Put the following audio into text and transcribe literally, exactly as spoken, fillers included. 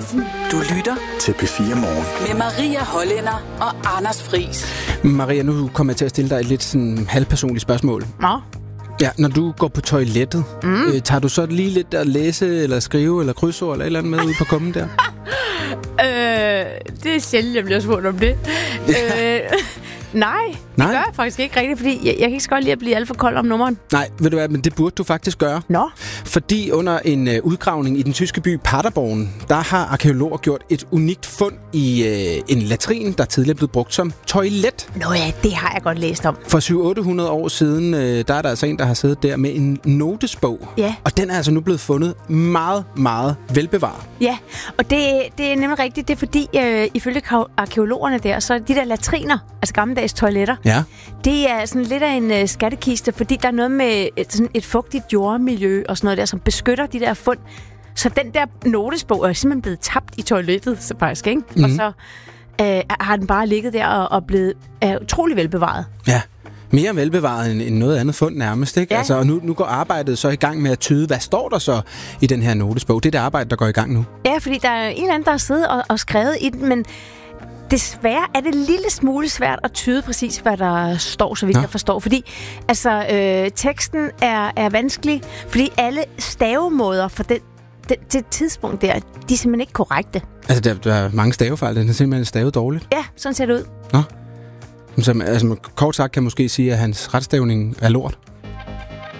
Hansen. Du lytter til P fire Morgen med Maria Hollænder og Anders Friis. Maria, nu kommer jeg til at stille dig et lidt sådan halvpersonligt spørgsmål. Nå. Ja, når du går på toilettet, Mm. øh, tager du så lige lidt at læse, eller skrive, eller krydsord, eller et eller andet med ude på kummen der? øh, det er sjældent, jeg bliver spurgt om det. øh, nej, det Nej? gør jeg faktisk ikke rigtigt, fordi jeg, jeg kan ikke så godt lide at blive alt for kold om nummeren. Nej, ved du hvad, men det burde du faktisk gøre. Nå. Fordi under en øh, udgravning i den tyske by Paderborn, der har arkæologer gjort et unikt fund i øh, en latrin, der tidligere blev brugt som toilet. Nå ja, det har jeg godt læst om. For syv otte hundrede år siden, øh, der er der altså en, der har siddet der med en notesbog. Ja. Og den er altså nu blevet fundet meget, meget velbevaret. Ja, og det, det er nemlig rigtigt. Det er fordi, øh, ifølge arkæologerne der, så de der latriner, altså gammeldags toiletter, Ja. det er sådan lidt af en øh, skattekiste, fordi der er noget med et, sådan et fugtigt jordmiljø og sådan noget der, som beskytter de der fund. Så den der notesbog er simpelthen blevet tabt i toilettet, så faktisk, ikke? Mm-hmm. Og så øh, har den bare ligget der og, og blevet er utrolig velbevaret. Ja. Mere velbevaret end, end noget andet fund nærmest, ikke? Ja. Altså, og nu, nu går arbejdet så i gang med at tyde, hvad står der så i den her notesbog? Det er det arbejde, der går i gang nu. Ja, fordi der er en eller anden, der har siddet og, og skrevet i den, men desværre er det en lille smule svært at tyde præcis, hvad der står, så vidt Nå. jeg forstår. Fordi altså, øh, teksten er, er vanskelig, fordi alle stavemåder for den, den, det tidspunkt der, de er simpelthen ikke korrekte. Altså, der, der er mange stavefejl. Den er simpelthen stavet dårligt. Ja, sådan ser det ud. Nå. Så, altså, kort sagt kan man måske sige, at hans retstavning er lort.